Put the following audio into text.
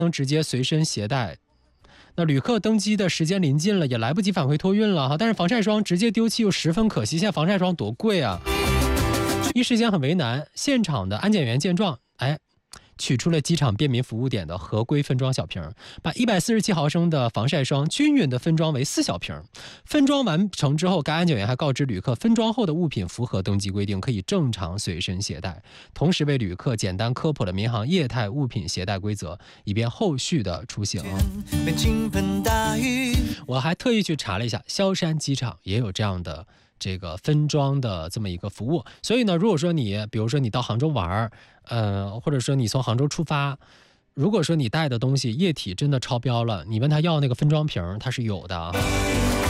能直接随身携带。那旅客登机的时间临近了，也来不及返回托运了哈。但是防晒霜直接丢弃又十分可惜，现在防晒霜多贵啊！一时间很为难。现场的安检员见状，取出了机场便民服务点的合规分装小瓶，把147毫升的防晒霜均匀的分装为4小瓶。分装完成之后，该安检员还告知旅客，分装后的物品符合登机规定，可以正常随身携带。同时为旅客简单科普了民航液态物品携带规则，以便后续的出行。我还特意去查了一下，萧山机场也有这样的这个分装的这么一个服务。所以呢，如果说比如说你到杭州玩，或者说你从杭州出发，如果说你带的东西液体真的超标了，你问他要那个分装瓶，它是有的啊。